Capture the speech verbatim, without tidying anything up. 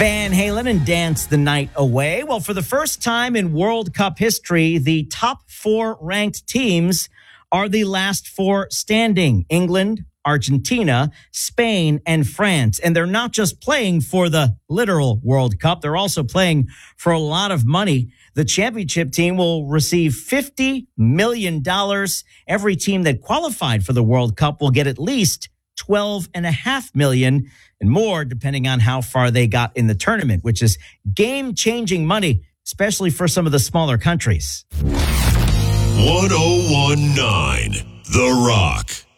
Van Halen and Dance the Night Away. Well, for the first time in World Cup history, the top four ranked teams are the last four standing: England, Argentina, Spain, and France. And they're not just playing for the literal World Cup. They're also playing for a lot of money. The championship team will receive fifty million dollars. Every team that qualified for the World Cup will get at least twelve and a half million and more, depending on how far they got in the tournament, which is game-changing money, especially for some of the smaller countries. one oh one point nine The Rock.